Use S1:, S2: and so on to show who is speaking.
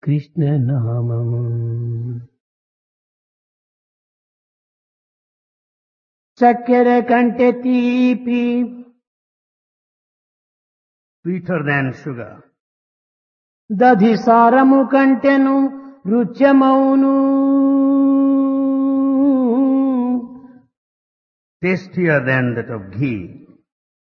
S1: కృష్ణ నామము. చక్కెర కంటే తీపి,
S2: sweeter than sugar.
S1: దధి సారము కంటెను రుచ్యమౌను.
S2: Tastier than that of ghee.